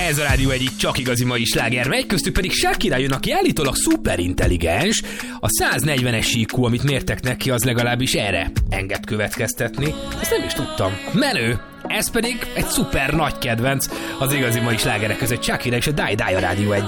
Ez a Rádió egyik csak igazi mai sláger megy, köztük pedig Shakira jön, aki állítólag szuperintelligens. A 140-es IQ, amit mértek neki, az legalábbis erre enged következtetni. Ezt nem is tudtam. Menő! Ez pedig egy szuper nagy kedvenc az igazi mai slágerek között, Shakira és a Die Die a Rádió egy.